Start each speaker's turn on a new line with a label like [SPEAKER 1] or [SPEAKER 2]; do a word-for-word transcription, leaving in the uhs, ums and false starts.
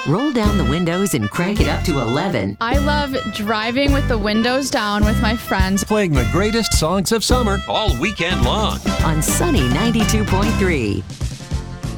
[SPEAKER 1] Roll down the windows and crank it up to eleven.
[SPEAKER 2] I love driving with the windows down with my friends.
[SPEAKER 3] Playing the greatest songs of summer
[SPEAKER 4] all weekend long
[SPEAKER 1] On Sunny ninety-two point three.